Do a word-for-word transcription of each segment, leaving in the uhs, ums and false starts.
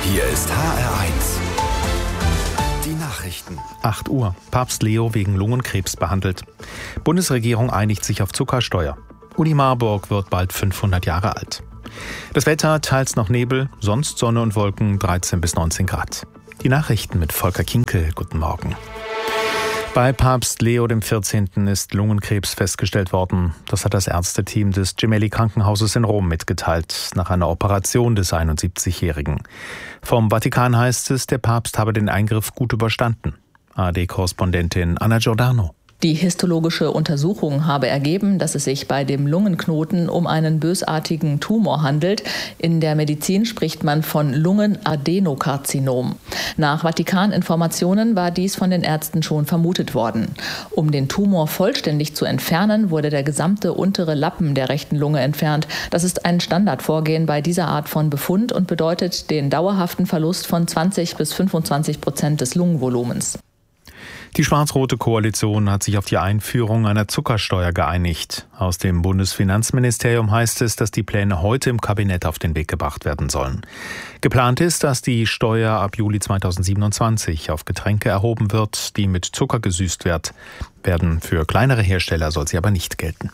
Hier ist H R eins. Die Nachrichten. acht Uhr. Papst Leo wegen Lungenkrebs behandelt. Bundesregierung einigt sich auf Zuckersteuer. Uni Marburg wird bald fünfhundert Jahre alt. Das Wetter, teils noch Nebel, sonst Sonne und Wolken, dreizehn bis neunzehn Grad. Die Nachrichten mit Volker Kinkel. Guten Morgen. Bei Papst Leo der vierzehnten ist Lungenkrebs festgestellt worden. Das hat das Ärzteteam des Gemelli-Krankenhauses in Rom mitgeteilt, nach einer Operation des einundsiebzigjährigen. Vom Vatikan heißt es, der Papst habe den Eingriff gut überstanden. A R D-Korrespondentin Anna Giordano. Die histologische Untersuchung habe ergeben, dass es sich bei dem Lungenknoten um einen bösartigen Tumor handelt. In der Medizin spricht man von Lungenadenokarzinom. Nach Vatikaninformationen war dies von den Ärzten schon vermutet worden. Um den Tumor vollständig zu entfernen, wurde der gesamte untere Lappen der rechten Lunge entfernt. Das ist ein Standardvorgehen bei dieser Art von Befund und bedeutet den dauerhaften Verlust von zwanzig bis fünfundzwanzig Prozent des Lungenvolumens. Die schwarz-rote Koalition hat sich auf die Einführung einer Zuckersteuer geeinigt. Aus dem Bundesfinanzministerium heißt es, dass die Pläne heute im Kabinett auf den Weg gebracht werden sollen. Geplant ist, dass die Steuer ab Juli zweitausendsiebenundzwanzig auf Getränke erhoben wird, die mit Zucker gesüßt werden. Für kleinere Hersteller soll sie aber nicht gelten.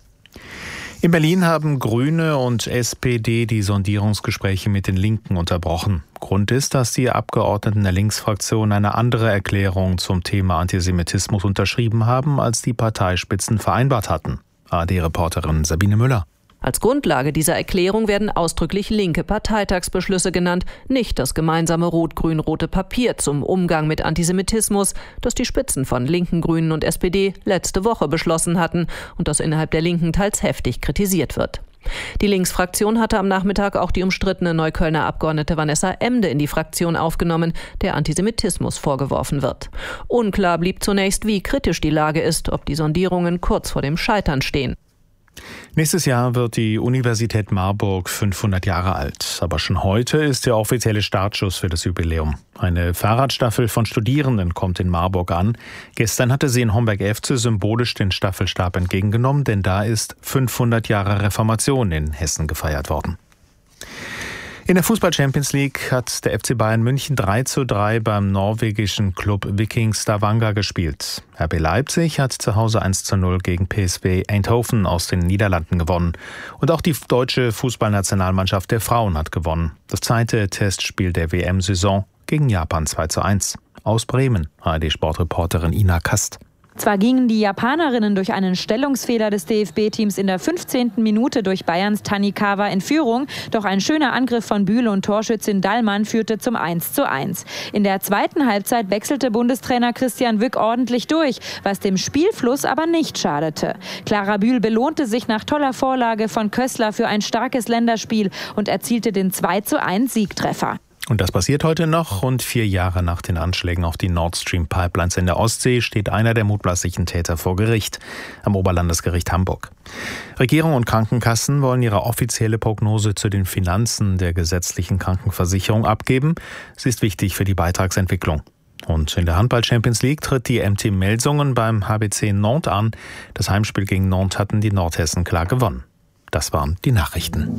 In Berlin haben Grüne und S P D die Sondierungsgespräche mit den Linken unterbrochen. Grund ist, dass die Abgeordneten der Linksfraktion eine andere Erklärung zum Thema Antisemitismus unterschrieben haben, als die Parteispitzen vereinbart hatten. A R D-Reporterin Sabine Müller. Als Grundlage dieser Erklärung werden ausdrücklich linke Parteitagsbeschlüsse genannt, nicht das gemeinsame rot-grün-rote Papier zum Umgang mit Antisemitismus, das die Spitzen von Linken, Grünen und S P D letzte Woche beschlossen hatten und das innerhalb der Linken teils heftig kritisiert wird. Die Linksfraktion hatte am Nachmittag auch die umstrittene Neuköllner Abgeordnete Vanessa Emde in die Fraktion aufgenommen, der Antisemitismus vorgeworfen wird. Unklar blieb zunächst, wie kritisch die Lage ist, ob die Sondierungen kurz vor dem Scheitern stehen. Nächstes Jahr wird die Universität Marburg fünfhundert Jahre alt. Aber schon heute ist der offizielle Startschuss für das Jubiläum. Eine Fahrradstaffel von Studierenden kommt in Marburg an. Gestern hatte sie in Homberg-Efze symbolisch den Staffelstab entgegengenommen, denn da ist fünfhundert Jahre Reformation in Hessen gefeiert worden. In der Fußball-Champions League hat der F C Bayern München drei zu drei beim norwegischen Club Viking Stavanger gespielt. R B Leipzig hat zu Hause eins zu null gegen P S V Eindhoven aus den Niederlanden gewonnen. Und auch die deutsche Fußballnationalmannschaft der Frauen hat gewonnen. Das zweite Testspiel der W M-Saison gegen Japan zwei zu eins. Aus Bremen, A R D-Sportreporterin Ina Kast. Zwar gingen die Japanerinnen durch einen Stellungsfehler des D F B-Teams in der fünfzehnten Minute durch Bayerns Tanikawa in Führung, doch ein schöner Angriff von Bühle und Torschützin Dallmann führte zum eins zu eins. In der zweiten Halbzeit wechselte Bundestrainer Christian Wück ordentlich durch, was dem Spielfluss aber nicht schadete. Clara Bühl belohnte sich nach toller Vorlage von Kössler für ein starkes Länderspiel und erzielte den zwei zu eins Siegtreffer. Und das passiert heute noch. Rund vier Jahre nach den Anschlägen auf die Nord Stream Pipelines in der Ostsee steht einer der mutmaßlichen Täter vor Gericht am Oberlandesgericht Hamburg. Regierung und Krankenkassen wollen ihre offizielle Prognose zu den Finanzen der gesetzlichen Krankenversicherung abgeben. Sie ist wichtig für die Beitragsentwicklung. Und in der Handball-Champions League tritt die M T Melsungen beim H B C Nantes an. Das Heimspiel gegen Nantes hatten die Nordhessen klar gewonnen. Das waren die Nachrichten.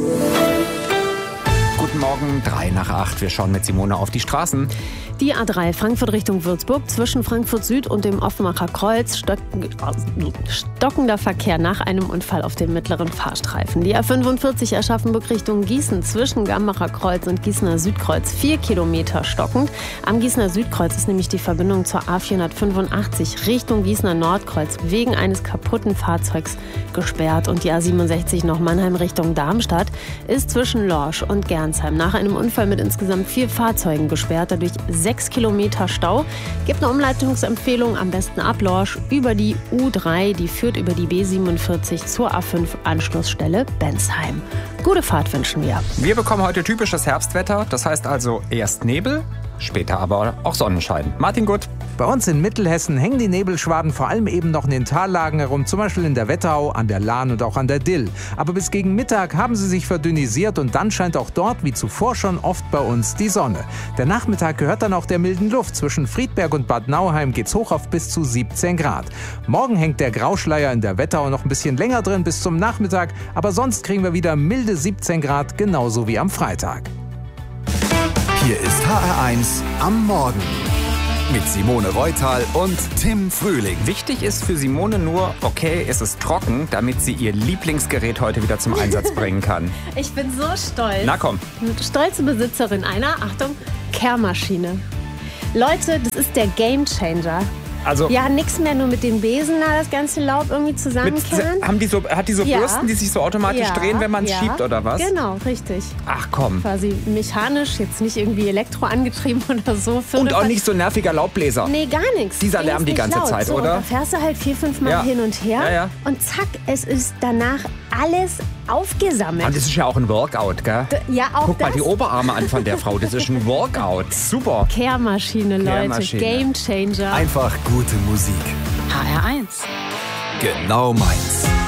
Guten Morgen, drei nach acht. Wir schauen mit Simone auf die Straßen. Die A drei Frankfurt Richtung Würzburg zwischen Frankfurt Süd und dem Offenbacher Kreuz stockender Verkehr nach einem Unfall auf dem mittleren Fahrstreifen. Die A fünfundvierzig Aschaffenburg Richtung Gießen zwischen Gambacher Kreuz und Gießener Südkreuz vier Kilometer stockend. Am Gießener Südkreuz ist nämlich die Verbindung zur A vierhundertfünfundachtzig Richtung Gießener Nordkreuz wegen eines kaputten Fahrzeugs gesperrt. Und die A siebenundsechzig noch Mannheim Richtung Darmstadt ist zwischen Lorsch und Gernsheim nach einem Unfall mit insgesamt vier Fahrzeugen gesperrt. Dadurch sechs Kilometer Stau. Gibt eine Umleitungsempfehlung, am besten ab Lorsch über die U drei, die führt über die B siebenundvierzig zur A fünf Anschlussstelle Bensheim. Gute Fahrt wünschen wir. Wir bekommen heute typisches Herbstwetter, das heißt also erst Nebel, später aber auch Sonnenschein. Martin Gutt. Bei uns in Mittelhessen hängen die Nebelschwaden vor allem eben noch in den Tallagen herum, zum Beispiel in der Wetterau, an der Lahn und auch an der Dill. Aber bis gegen Mittag haben sie sich verdünnisiert und dann scheint auch dort, wie zuvor schon oft bei uns, die Sonne. Der Nachmittag gehört dann auch der milden Luft. Zwischen Friedberg und Bad Nauheim geht's hoch auf bis zu siebzehn Grad. Morgen hängt der Grauschleier in der Wetterau noch ein bisschen länger drin bis zum Nachmittag, aber sonst kriegen wir wieder milde siebzehn Grad, genauso wie am Freitag. Hier ist H R eins am Morgen mit Simone Reutal und Tim Frühling. Wichtig ist für Simone nur, okay, es ist trocken, damit sie ihr Lieblingsgerät heute wieder zum Einsatz bringen kann. Ich bin so stolz. Na komm. Stolze Besitzerin einer, Achtung, Kehrmaschine. Leute, das ist der Gamechanger. Also, ja, nix mehr nur mit dem Besen da das ganze Laub irgendwie zusammenkehren. Mit, haben die so, hat die so ja. Bürsten, die sich so automatisch ja. drehen, wenn man es ja. schiebt oder was? Genau, richtig. Ach komm. Quasi mechanisch, jetzt nicht irgendwie elektro angetrieben oder so. Und auch nicht so nerviger Laubbläser. Nee, gar nichts. Dieser Lärm die ganze laut. Zeit, so, oder? Da fährst du halt vier, fünf Mal ja. hin und her ja, ja. und zack, es ist danach alles aufgesammelt. Und das ist ja auch ein Workout, gell? D- ja, auch Guck das. mal die Oberarme an von der Frau, das ist ein Workout. Super. Kehrmaschine, Leute, Kehrmaschine. Gamechanger. Einfach gute Musik. H R eins. Genau meins.